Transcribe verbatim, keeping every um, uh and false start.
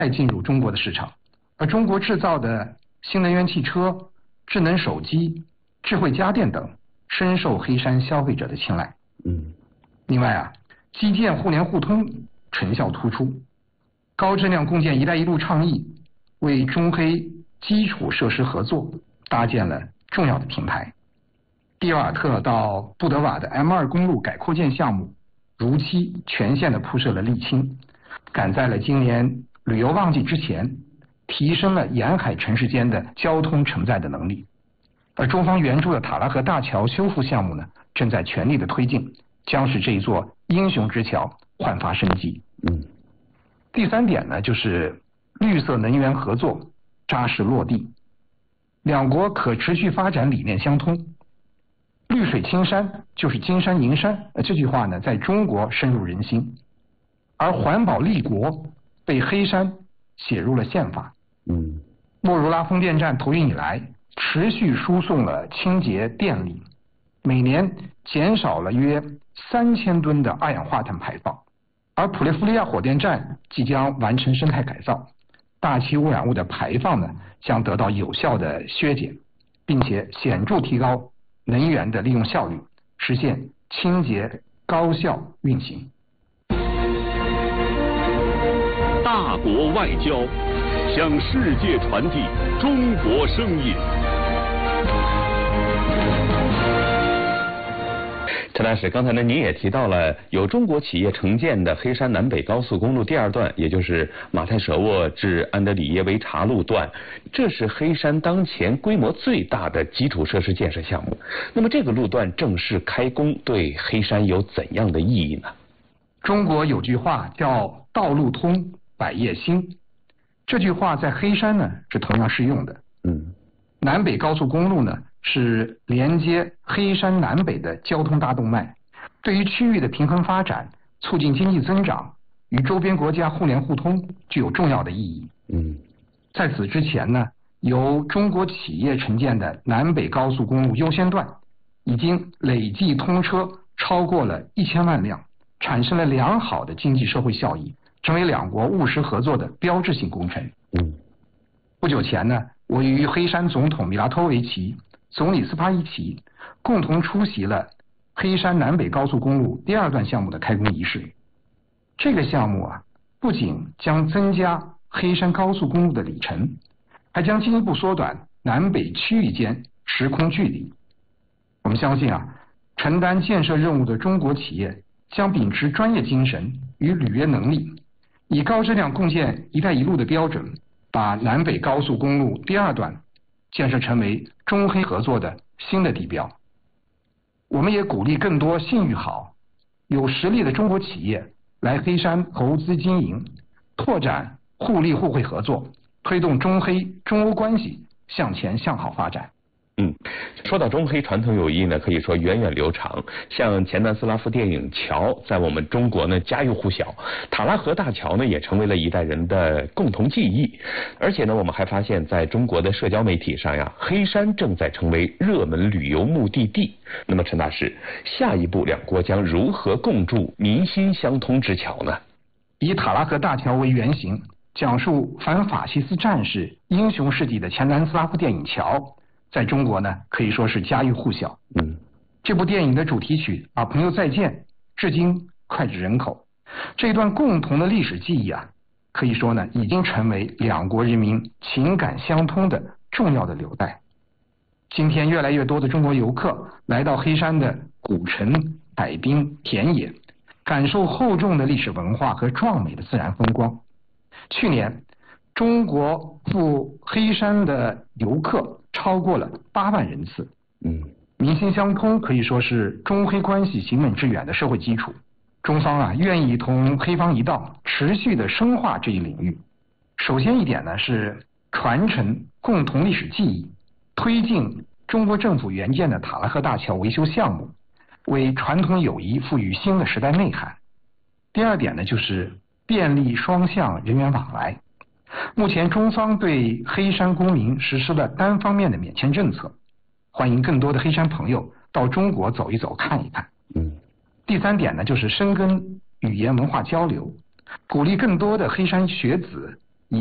进入中国的市场，而中国制造的新能源汽车、智能手机、智慧家电等深受黑山消费者的青睐。 嗯， 另外啊，基建互联互通成效突出，高质量共建“一带一路”倡议为中黑基础设施合作搭建了重要的平台。蒂瓦特到布德瓦的 M 二 公路改扩建项目如期全线的铺设了沥青，赶在了今年旅游旺季之前，提升了沿海城市间的交通承载的能力。而中方援助的塔拉河大桥修复项目呢，正在全力的推进，将使这一座英雄之桥焕发生机。 嗯， 第三点呢，就是绿色能源合作扎实落地，两国可持续发展理念相通。绿水青山就是金山银山，这句话呢，在中国深入人心。而环保立国被黑山写入了宪法。 嗯， 莫如拉风电站投运以来，持续输送了清洁电力，每年减少了约三千吨的二氧化碳排放。而普列夫利亚火电站即将完成生态改造，大气污染物的排放呢将得到有效的削减，并且显著提高能源的利用效率，实现清洁高效运行。 大国外交，向世界传递中国声音。 陈大使，刚才呢您也提到了由中国企业承建的黑山南北高速公路第二段，也就是马泰舍沃至安德里耶维察路段，这是黑山当前规模最大的基础设施建设项目。那么这个路段正式开工，对黑山有怎样的意义呢？ 中国有句话叫道路通百业兴，这句话在黑山呢是同样适用的。 嗯， 南北高速公路呢是连接黑山南北的交通大动脉，对于区域的平衡发展、促进经济增长与周边国家互联互通具有重要的意义。 嗯， 在此之前呢，由中国企业承建的南北高速公路优先段已经累计通车超过了一千万辆，产生了良好的经济社会效益，成为两国务实合作的标志性工程。 嗯， 不久前呢，我与黑山总统米拉托维奇、总理斯帕伊奇共同出席了黑山南北高速公路第二段项目的开工仪式。这个项目啊，不仅将增加黑山高速公路的里程，还将进一步缩短南北区域间时空距离。我们相信啊，承担建设任务的中国企业将秉持专业精神与履约能力，以高质量共建“一带一路”的标准，把南北高速公路第二段建设成为中黑合作的新的地标。我们也鼓励更多信誉好、有实力的中国企业来黑山投资经营，拓展互利互惠合作，推动中黑中欧关系向前向好发展。 嗯，说到中黑传统友谊呢，可以说源远流长。像前南斯拉夫电影《桥》在我们中国呢家喻户晓，塔拉河大桥呢也成为了一代人的共同记忆。而且呢，我们还发现，在中国的社交媒体上呀，黑山正在成为热门旅游目的地。那么，陈大使，下一步两国将如何共筑民心相通之桥呢？ 以塔拉河大桥为原型，讲述反法西斯战士英雄事迹的前南斯拉夫电影《桥》。在中国呢，可以说是家喻户晓。 嗯， 这部电影的主题曲《啊朋友再见》至今脍炙人口。这段共同的历史记忆啊，可以说呢，已经成为两国人民情感相通的重要的纽带。今天越来越多的中国游客来到黑山的古城、海滨、田野，感受厚重的历史文化和壮美的自然风光。去年，中国赴黑山的游客超过了八万人次。 嗯， 民心相通可以说是中黑关系行稳致远的社会基础。中方啊，愿意同黑方一道持续的深化这一领域。首先一点呢，是传承共同历史记忆，推进中国政府援建的塔拉河大桥维修项目，为传统友谊赋予新的时代内涵。第二点呢，就是便利双向人员往来。目前中方对黑山公民实施了单方面的免签政策，欢迎更多的黑山朋友到中国走一走看一看。 嗯， 第三点呢，就是深耕语言文化交流，鼓励更多的黑山学子